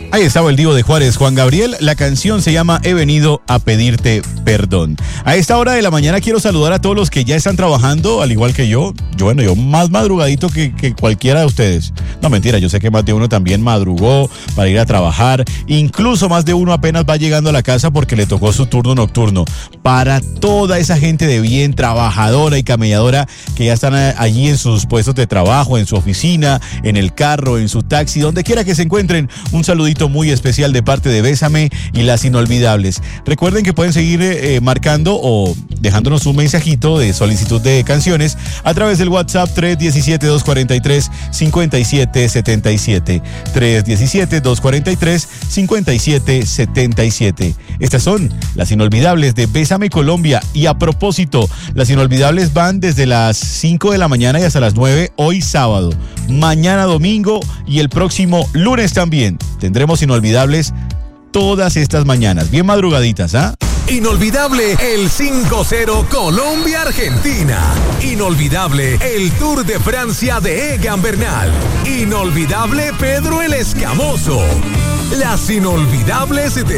Ahí estaba el divo de Juárez, Juan Gabriel. La canción se llama He venido a pedirte perdón. A esta hora de la mañana quiero saludar a todos los que ya están trabajando, al igual que yo. Yo más madrugadito que cualquiera de ustedes. No, mentira, yo sé que más de uno también madrugó para ir a trabajar. Incluso más de uno apenas va llegando a la casa porque le tocó su turno nocturno. Para toda esa gente de bien, trabajadora y camelladora que ya están allí en sus puestos de trabajo, en su oficina, en el carro, en su taxi, donde quiera que se encuentren, un saludito muy especial de parte de Bésame y Las Inolvidables. Recuerden que pueden seguir marcando o dejándonos un mensajito de solicitud de canciones a través del WhatsApp 317-243-5777. 317-243-5777. Estas son Las Inolvidables de Bésame Colombia. Y a propósito, Las Inolvidables van desde las 5 de la mañana y hasta las 9 hoy sábado, mañana domingo y el próximo lunes también. Tendremos Inolvidables todas estas mañanas, bien madrugaditas, ¿ah? Inolvidable el 5-0 Colombia-Argentina. Inolvidable el Tour de Francia de Egan Bernal. Inolvidable Pedro el Escamoso. Las Inolvidables de